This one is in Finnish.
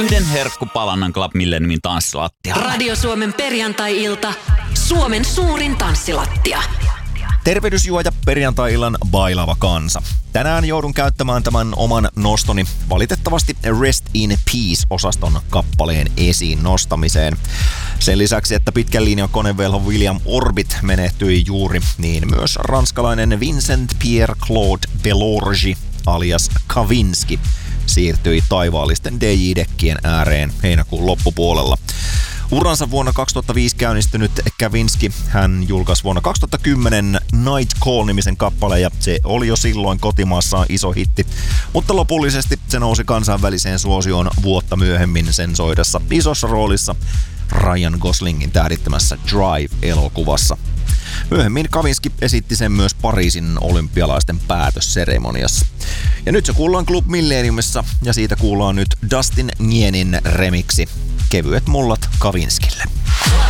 Yhden herkkupalannan Club Millenniumin tanssilattialla. Radio Suomen perjantai-ilta. Suomen suurin tanssilattia. Tervehdysjuoja perjantai-illan bailaava kansa. Tänään joudun käyttämään tämän oman nostoni valitettavasti Rest in Peace-osaston kappaleen esiin nostamiseen. Sen lisäksi, että pitkän linjan konevelho William Orbit menehtyi juuri, niin myös ranskalainen Vincent Pierre Claude Belorgi alias Kavinsky siirtyi taivaallisten DJ-dekkien ääreen heinäkuun loppupuolella. Uransa vuonna 2005 käynnistynyt Kavinsky, hän julkaisi vuonna 2010 Night Call-nimisen kappaleen ja se oli jo silloin kotimaassaan iso hitti. Mutta lopullisesti se nousi kansainväliseen suosioon vuotta myöhemmin sen soidessa isossa roolissa Ryan Goslingin tähdittämässä Drive-elokuvassa. Myöhemmin Kavinsky esitti sen myös Pariisin olympialaisten päätösseremoniassa. Ja nyt se kuullaan Club Millenniumissa ja siitä kuullaan nyt Dustin Ngienin remiksi Kevyet mullat Kavinskille.